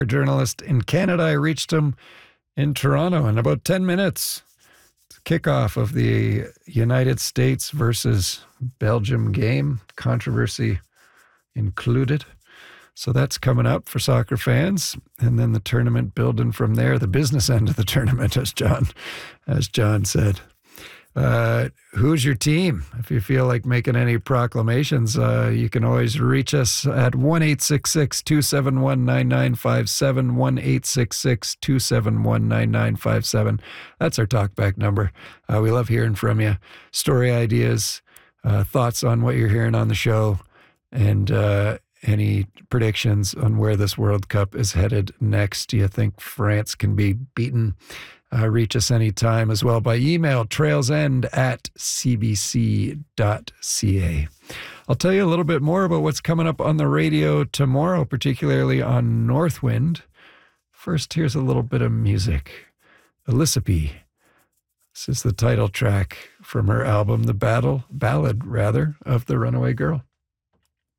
journalist in Canada. I reached him in Toronto in about 10 minutes. Kickoff of the United States versus Belgium game, controversy included. So that's coming up for soccer fans. And then the tournament building from there, the business end of the tournament, as John said. Who's your team? If you feel like making any proclamations, you can always reach us at 1-866-271-9957, 1-866-271-9957. That's our talkback number. We love hearing from you. Story ideas, thoughts on what you're hearing on the show, and any predictions on where this World Cup is headed next. Do you think France can be beaten? Reach us anytime as well by email, trailsend@cbc.ca. I'll tell you a little bit more about what's coming up on the radio tomorrow, particularly on Northwind. First, here's a little bit of music. Elisapie. This is the title track from her album, The Ballad of the Runaway Girl.